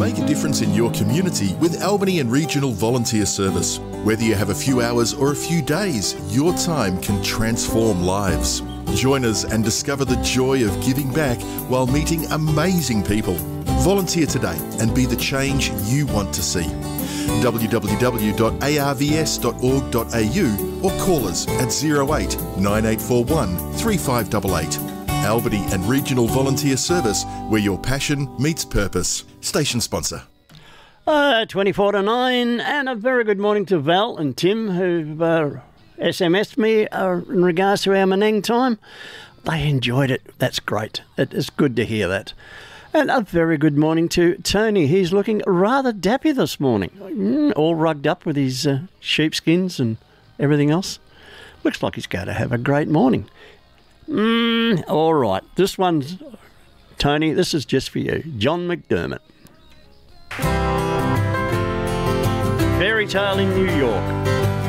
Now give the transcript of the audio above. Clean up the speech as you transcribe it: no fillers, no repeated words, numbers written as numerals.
make a difference in your community with Albany and Regional Volunteer Service. Whether you have a few hours or a few days, your time can transform lives. Join us and discover the joy of giving back while meeting amazing people. Volunteer today and be the change you want to see. www.arvs.org.au or call us at 08 9841 3588. Albany and Regional Volunteer Service, where your passion meets purpose. Station sponsor. 24 to 9, and a very good morning to Val and Tim, who've SMS'd me in regards to our Menang time. They enjoyed it. That's great. It is good to hear that. And a very good morning to Tony. He's looking rather dappy this morning, all rugged up with his sheepskins and everything else. Looks like he's going to have a great morning. All right. This one's, Tony, this is just for you. John McDermott. Fairy Tale in New York.